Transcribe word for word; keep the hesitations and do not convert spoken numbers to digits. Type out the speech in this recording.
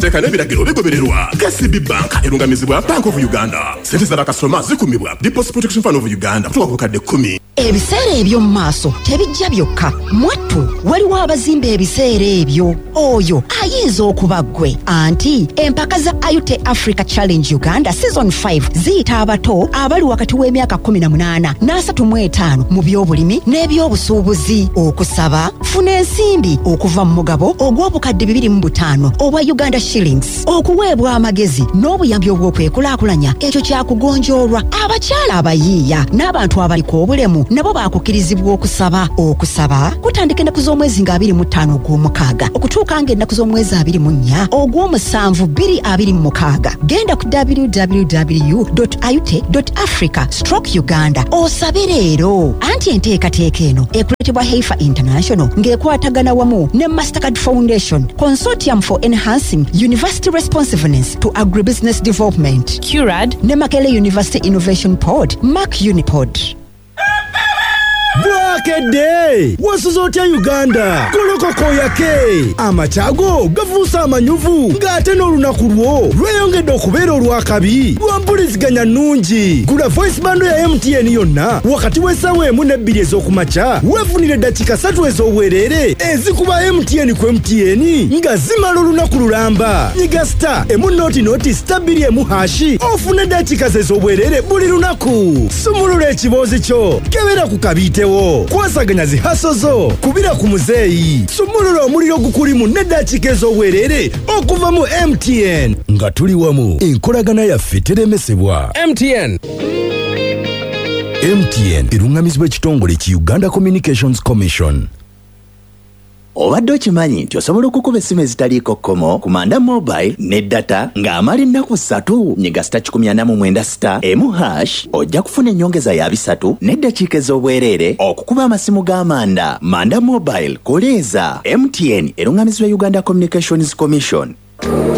amateeka n'ebiragiro bigobererwa. K C B Bank erungamizibwa Bank of Uganda. Sente z'abakasitoma zikumibwa Deposit Protection Fund of Uganda kutuuka ku bukadde kkumi. Ebiseera eby'omu maaso tebijja byokka. Mwattu waliwo abazimba ebiseera ebyo. Oyo ayinza okuba ggwe. Anti empaka za Ayute Africa Challenge Uganda Season five ziyita abato abali wakati w'emyaka kumi na munaana n'asatu mu etaano mu by'obulimi n'ebyobusuubuzi. Okusaba funa ensimbi okuva mu mugabo ogw'obukadde bibiri mu butaano obwa Uganda shillings. Okuweebwa amagezi n'obuyambi obw'okwekulaakulanya ekyo kyakugonjoolwa. Abakyala abayiiya n'abantu abaliko obulemu nabo bakukirizibwa okusaba. Okusaba kutandika ennaku z'omwezi nga abiri mu ttaano ogw'omukaaga okutuuka ng'ennaku z'omwezi abiri mu nnya ogw'omusanvu bbiri abiri mu mukaaga. Genda ku w w w dot ayute dot africa stroke uganda osabe leero. Anti enteekateeka eno ekuletebwa Heifer International ng'ekwatagana wamu ne Mastercard Foundation Consortium for Enhancing University Responsiveness to Agribusiness Development C U R A D ne Makerere University Innovation Pod M A C Unipod. Bwakedde wasuzotya Uganda kolokoko yake amachago gavuusa amanyuvu ng'ate n'olunaku lwo lweyongedde okubeera olwakabi lwampuliziganya nnungi. Gula voice bando ya M T N yonna wakati w'essaawa emu n'ebbiri ez'okumakya weefunire eddakiika ssatu ez'obwereere ezikuba M T N ku M T N nga zimala olunaku lulamba. Nyiga star emu nooti nooti star bbiri emu hashi ofune eddakiika ze ez'obwereere buli lunaku. Sumulula ekiboozi kyo kebera ku kabiite kwasaganya zihaso zo kubira ku muzeeyi. Sumulula omuliro gukulimu n'eddakiika ez'obwereere okuva mu M T N nga tuli wamu enkolagana yaffe teremesebwa. M T N M T N erungamizibwa ekitongole ki Uganda Communications Commission. Obadde okimanyi nti osobola okukuba essimu ezitaliiko kkomo ku Manda Mobile ne data ng'amala ennaku ssatu. Nyiga star kikumi ana mu mwenda star emu hash ojja kufuna ennyongeza ya bisatu n'eddakiika ez'obwereere okukuba amasimu g'amanda. Manda Mobile koleeza. M T N erungamizibwa Uganda Communications Commission.